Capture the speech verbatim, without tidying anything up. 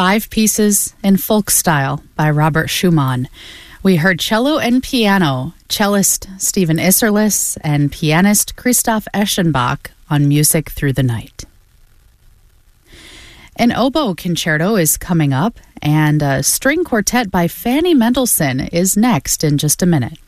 five pieces in folk style by Robert Schumann. We heard cello and piano, cellist Stephen Isserlis and pianist Christoph Eschenbach on Music Through the Night. An oboe concerto is coming up, and a string quartet by Fanny Mendelssohn is next in just a minute.